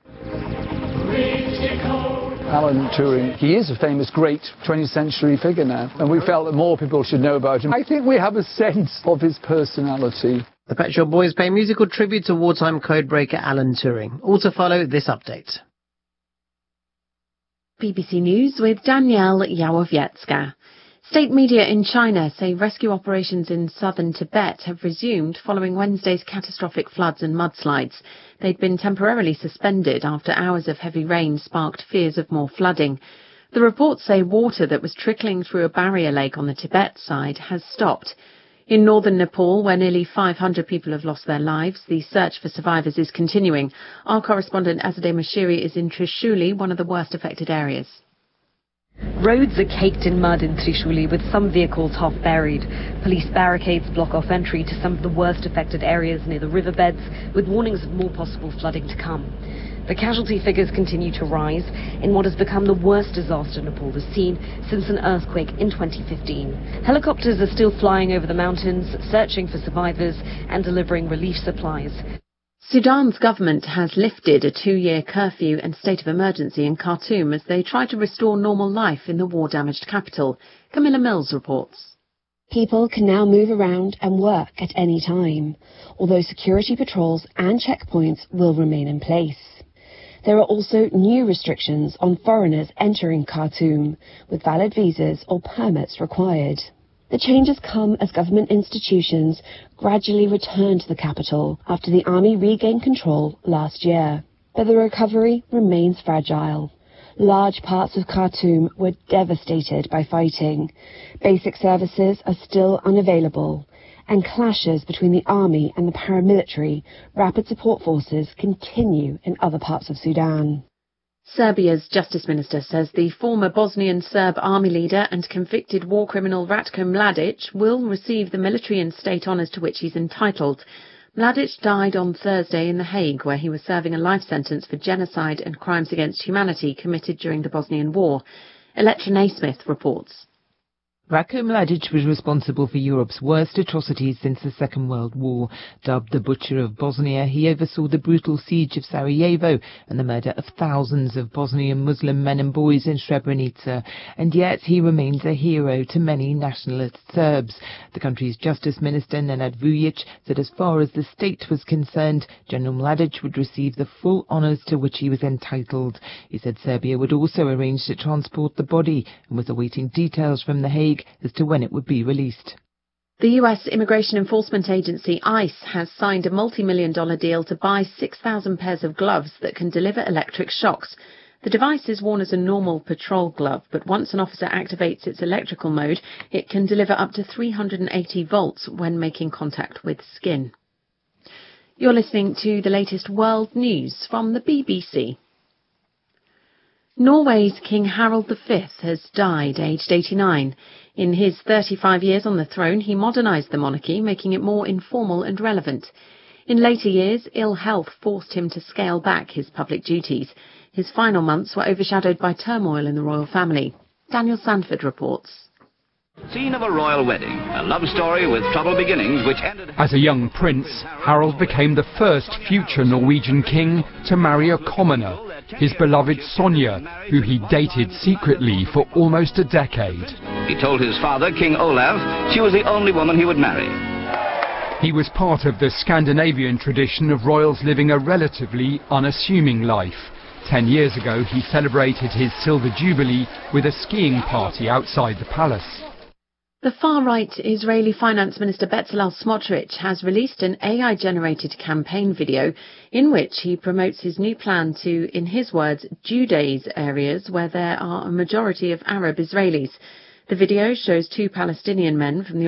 Alan Turing, he is a famous, great twentieth century figure now, and we felt that more people should know about him. I think we have a sense of his personality. The Pet Shop Boys pay musical tribute to wartime codebreaker Alan Turing. All to follow this update. B B C News with Danielle Yawowiecka. State media in China say rescue operations in southern Tibet have resumed following Wednesday's catastrophic floods and mudslides. They'd been temporarily suspended after hours of heavy rain sparked fears of more flooding. The reports say water that was trickling through a barrier lake on the Tibet side has stopped. In northern Nepal, where nearly five hundred people have lost their lives, the search for survivors is continuing. Our correspondent Azadeh Mashiri is in Trishuli, one of the worst affected areas. Roads are caked in mud in Trishuli, with some vehicles half buried. Police barricades block off entry to some of the worst affected areas near the riverbeds, with warnings of more possible flooding to come. The casualty figures continue to rise in what has become the worst disaster Nepal has seen since an earthquake in twenty fifteen. Helicopters are still flying over the mountains, searching for survivors and delivering relief supplies. Sudan's government has lifted a two-year curfew and state of emergency in Khartoum as they try to restore normal life in the war-damaged capital. Camilla Mills reports. People can now move around and work at any time, although security patrols and checkpoints will remain in place. There are also new restrictions on foreigners entering Khartoum, with valid visas or permits required. The changes come as government institutions gradually return to the capital after the army regained control last year. But the recovery remains fragile. Large parts of Khartoum were devastated by fighting. Basic services are still unavailable, and clashes between the army and the paramilitary rapid support forces continue in other parts of Sudan. Serbia's justice minister says the former Bosnian Serb army leader and convicted war criminal Ratko Mladic will receive the military and state honours to which he's entitled. Mladic died on Thursday in The Hague, where he was serving a life sentence for genocide and crimes against humanity committed during the Bosnian War. Electra Naismith reports. Ratko Mladic was responsible for Europe's worst atrocities since the Second World War. Dubbed the Butcher of Bosnia, he oversaw the brutal siege of Sarajevo and the murder of thousands of Bosnian Muslim men and boys in Srebrenica. And yet he remains a hero to many nationalist Serbs. The country's Justice Minister, Nenad Vujic, said as far as the state was concerned, General Mladic would receive the full honours to which he was entitled. He said Serbia would also arrange to transport the body and was awaiting details from The Hague as to when it would be released. The U S Immigration Enforcement Agency, ICE, has signed a multi-million dollar deal to buy six thousand pairs of gloves that can deliver electric shocks. The device is worn as a normal patrol glove, but once an officer activates its electrical mode, it can deliver up to three hundred eighty volts when making contact with skin. You're listening to the latest world news from the B B C. Norway's King Harald the Fifth has died, aged eighty-nine. In his thirty-five years on the throne, he modernised the monarchy, making it more informal and relevant. In later years, ill health forced him to scale back his public duties. His final months were overshadowed by turmoil in the royal family. Daniel Sandford reports. Scene of a royal wedding, a love story with troubled beginnings which ended... As a young prince, Harald became the first future Norwegian king to marry a commoner, his beloved Sonja, who he dated secretly for almost a decade. He told his father, King Olav, she was the only woman he would marry. He was part of the Scandinavian tradition of royals living a relatively unassuming life. Ten years ago, he celebrated his Silver Jubilee with a skiing party outside the palace. The far-right Israeli Finance Minister Bezalel Smotrich has released an A I-generated campaign video in which he promotes his new plan to, in his words, Judaize areas where there are a majority of Arab Israelis. The video shows two Palestinian men from the